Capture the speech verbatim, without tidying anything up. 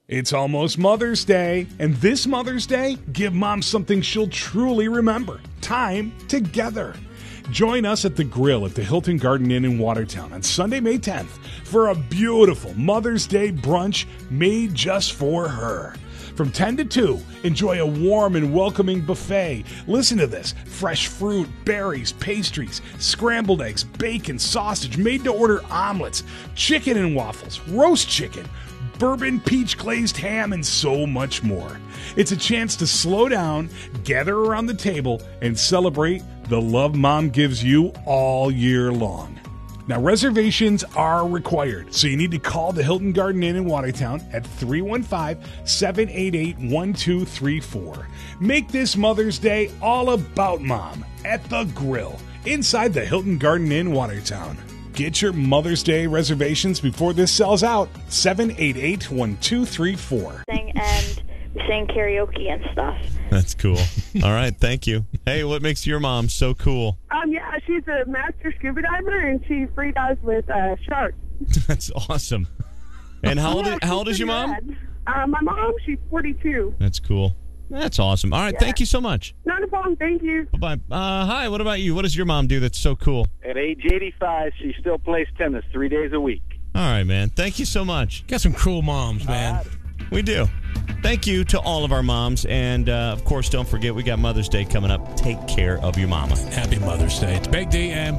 It's almost Mother's Day, and this Mother's Day, give Mom something she'll truly remember. Time together. Join us at the Grill at the Hilton Garden Inn in Watertown on Sunday, May tenth for a beautiful Mother's Day brunch made just for her. From ten to two, enjoy a warm and welcoming buffet. Listen to this. Fresh fruit, berries, pastries, scrambled eggs, bacon, sausage, made-to-order omelets, chicken and waffles, roast chicken, bourbon peach glazed ham, and so much more. It's a chance to slow down, gather around the table, and celebrate the love Mom gives you all year long. Now, reservations are required, so you need to call the Hilton Garden Inn in Watertown at three one five, seven eight eight, one two three four. Make this Mother's Day all about Mom at the Grill inside the Hilton Garden Inn Watertown. Get your Mother's Day reservations before this sells out. seven eight eight, one two three four. And we sang karaoke and stuff. That's cool. All right, thank you. Hey, what makes your mom so cool? Um, yeah, she's a master scuba diver, and she free dives with uh, sharks. That's awesome. And how old, Yeah, how old is your mom? rad. Uh, my mom, she's forty-two. That's cool. That's awesome. All right, Yeah. thank you so much. Not a problem, thank you. Bye-bye. Uh, hi, what about you? What does your mom do that's so cool? At age eighty-five, she still plays tennis three days a week. All right, man. Thank you so much. Got some cool moms, man. We do. Thank you to all of our moms. And, uh, of course, don't forget, we got Mother's Day coming up. Take care of your mama. Happy Mother's Day. It's Big D and